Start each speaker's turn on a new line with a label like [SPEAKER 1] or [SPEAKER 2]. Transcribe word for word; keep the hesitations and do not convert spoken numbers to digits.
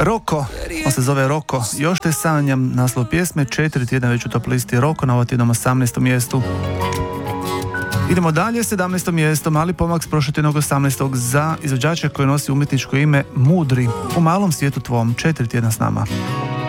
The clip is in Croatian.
[SPEAKER 1] Roko, on se zove Roko. Još te sanjam, naslov pjesme, četiri tjedna već u top listi Roko, na ovo tjednom osamnaestom mjestu. Idemo dalje, sedamnaestom mjesto, mali pomak s prošlog tjednog osamnaestog za izvođača koji nosi umjetničko ime Mudri. U malom svijetu tvom, četiri tjedna s nama.